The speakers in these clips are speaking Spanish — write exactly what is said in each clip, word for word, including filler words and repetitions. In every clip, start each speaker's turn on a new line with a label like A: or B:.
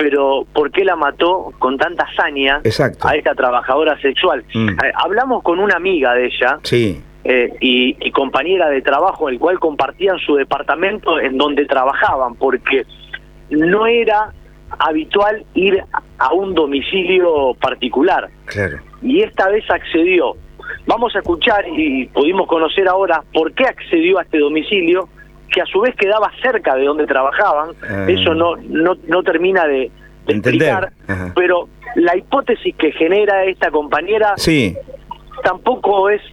A: pero ¿por qué la mató con tanta hazaña
B: Exacto.
A: a esta trabajadora sexual?
B: Mm.
A: Eh, hablamos con una amiga de ella,
B: Sí.
A: eh, y, y compañera de trabajo, el cual compartían su departamento en donde trabajaban, porque no era habitual ir a un domicilio particular.
B: Claro.
A: Y esta vez accedió. Vamos a escuchar y pudimos conocer ahora por qué accedió a este domicilio, que a su vez quedaba cerca de donde trabajaban.
B: Ah.
A: Eso no, no, no termina de, de explicar,
B: Ajá.
A: pero la hipótesis que genera esta compañera
B: Sí.
A: tampoco es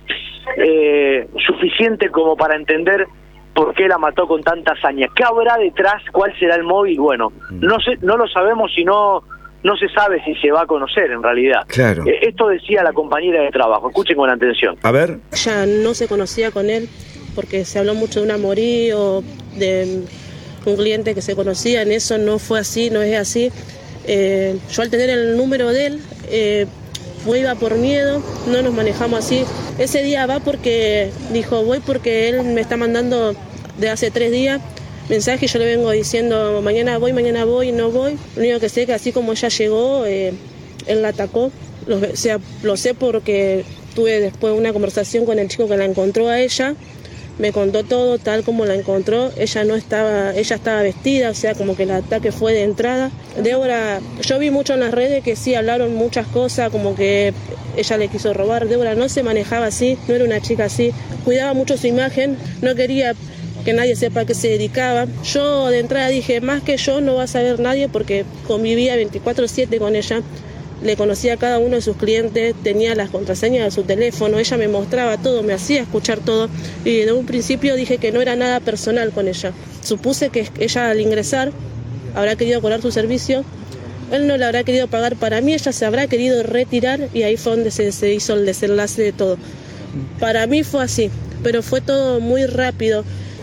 A: eh, suficiente como para entender por qué la mató con tanta hazaña. ¿Qué habrá detrás? ¿Cuál será el móvil? Bueno, no sé, no lo sabemos y no, no se sabe si se va a conocer en realidad.
B: Claro.
A: Eh, esto decía la compañera de trabajo. Escuchen con atención.
B: A ver.
C: Ella no se conocía con él porque se habló mucho de un amorío, de un cliente que se conocían. Eso no fue así, no es así. Eh, yo al tener el número de él, eh, fue, iba por miedo, no nos manejamos así. Ese día va porque dijo, voy porque él me está mandando de hace tres días mensajes y yo le vengo diciendo, mañana voy, mañana voy, no voy. Lo único que sé es que así como ella llegó, eh, él la atacó. Lo, o sea, lo sé porque tuve después una conversación con el chico que la encontró a ella. Me contó todo tal como la encontró. Ella no estaba, ella estaba vestida, o sea, como que el ataque fue de entrada. Débora, yo vi mucho en las redes que sí hablaron muchas cosas, como que ella le quiso robar. Débora no se manejaba así, no era una chica así. Cuidaba mucho su imagen, no quería que nadie sepa a qué se dedicaba. Yo de entrada dije, más que yo no va a saber nadie porque convivía veinticuatro siete con ella. Le conocía a cada uno de sus clientes, tenía las contraseñas de su teléfono, ella me mostraba todo, me hacía escuchar todo y de un principio dije que no era nada personal con ella. Supuse que ella al ingresar habrá querido cobrar su servicio, él no le habrá querido pagar para mí, ella se habrá querido retirar y ahí fue donde se, se hizo el desenlace de todo. Para mí fue así, pero fue todo muy rápido.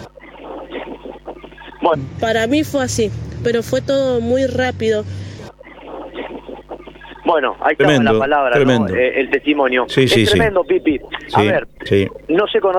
A: Bueno.
C: Para mí fue así, pero fue todo muy rápido.
A: Bueno, ahí está la palabra, ¿no? Eh, el testimonio.
B: Sí, sí,
A: es tremendo,
B: sí.
A: Pipi. A
B: Sí,
A: ver,
B: sí.
A: no se conoce